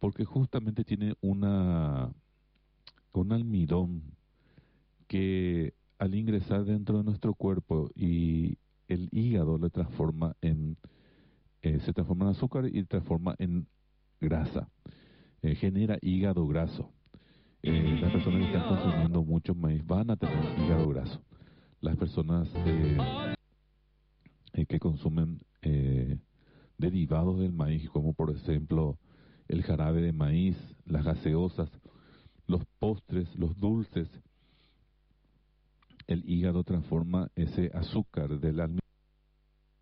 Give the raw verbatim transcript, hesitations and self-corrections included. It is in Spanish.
porque justamente tiene una un almidón que al ingresar dentro de nuestro cuerpo y el hígado lo transforma en eh, se transforma en azúcar y transforma en grasa, eh, genera hígado graso. Eh, las personas que están consumiendo mucho maíz van a tener hígado graso. Las personas eh, eh, que consumen eh, derivados del maíz, como por ejemplo el jarabe de maíz, las gaseosas, los postres, los dulces, el hígado transforma ese azúcar del almidón